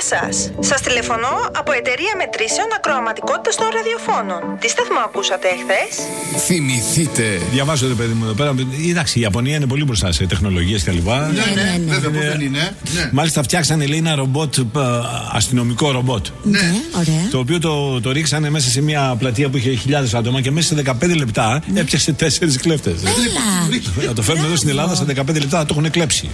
σας. Σας τηλεφωνώ από εταιρεία μετρήσεων ακροαματικότητας των ραδιοφώνων. Τι σταθμό ακούσατε εχθές? Θυμηθείτε. Διαβάζω, ρε παιδί μου, εδώ πέρα. Εντάξει, η Ιαπωνία είναι πολύ μπροστά σε τεχνολογίες κλπ. Ναι, βέβαια, πώς δεν είναι. Μάλιστα, φτιάξανε, λέει, ένα ρομπότ, αστυνομικό ρομπότ. Ναι, ωραία. Το οποίο το ρίξανε μέσα σε μια πλατεία που είχε χιλιάδες άτομα και μέσα σε 15 λεπτά έπιασε 4 κλέφτες. Να το φέρουμε εδώ στην Ελλάδα, σε 15 λεπτά θα το έχουν κλέψει.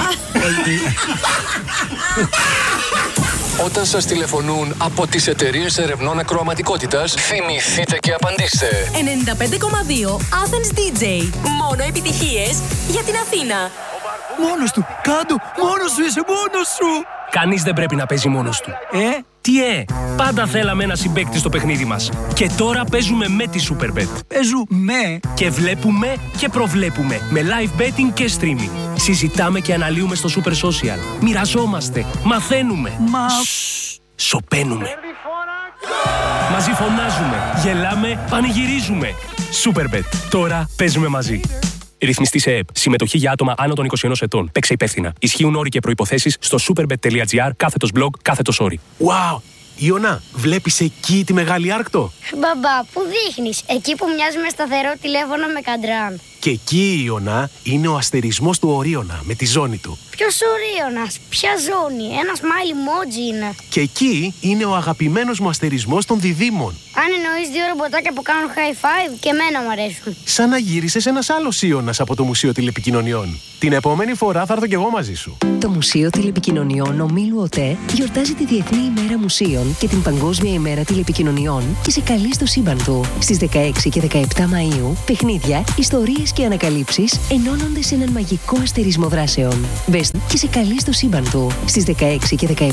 Όταν σας τηλεφωνούν από τις εταιρείες ερευνών ακροαματικότητας, θυμηθείτε και απαντήστε. 95,2 Athens DJ. Μόνο επιτυχίες για την Αθήνα. Μόνος του, κάτω, μόνος σου είσαι, μόνος σου. Κανείς δεν πρέπει να παίζει μόνος του. Τι πάντα θέλαμε ένα συμπαίκτη στο παιχνίδι μας. Και τώρα παίζουμε με τη Superbet. Παίζουμε. Και βλέπουμε και προβλέπουμε με live betting και streaming. Συζητάμε και αναλύουμε στο Super Social. Μοιραζόμαστε, μαθαίνουμε. Σωπαίνουμε. Μαζί φωνάζουμε, γελάμε, πανηγυρίζουμε. Superbet. Τώρα παίζουμε μαζί. Ρυθμιστή σε ΕΕΠ. Συμμετοχή για άτομα άνω των 21 ετών. Παίξε υπεύθυνα. Ισχύουν όροι και προϋποθέσεις στο superbet.gr/blog/όροι. Wow! Ιωνά, βλέπεις εκεί τη Μεγάλη Άρκτο? Μπαμπά, πού δείχνεις? Εκεί που μοιάζει με σταθερό τηλέφωνο με καντράν. Και εκεί, Ιωνά, είναι ο αστερισμός του Ορίωνα με τη ζώνη του. Ποιος Ορίωνας? Ποια ζώνη? Ένα smile emoji είναι. Και εκεί είναι ο αγαπημένος μου αστερισμός των διδήμων. Αν εννοείς 2 ρομποτάκια που κάνουν high five, και εμένα μου αρέσουν. Σαν να γύρισες ένας άλλος Ιώνας από το Μουσείο Τηλεπικοινωνιών. Την επόμενη φορά θα έρθω κι εγώ μαζί σου. Το Μουσείο Τηλεπικοινωνιών Ομίλου ΟΤΕ γιορτάζει τη Διεθνή ημέρα Μουσείων και την Παγκόσμια ημέρα Τηλεπικοινωνιών και σε καλεί στο σύμπαν του. Στις 16 και 17 Μαΐου, παιχνίδια, ιστορίες και ανακαλύψεις ενώνονται σε έναν μαγικό αστερισμό δράσεων. Μπες και σε καλεί στο σύμπαν του. Στις 16 και 17